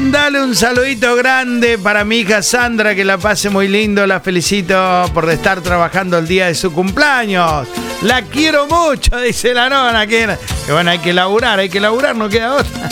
Mandale un saludito grande para mi hija Sandra, que la pase muy lindo. La felicito por estar trabajando el día de su cumpleaños. La quiero mucho, dice la nona. Que bueno, hay que laburar, no queda otra.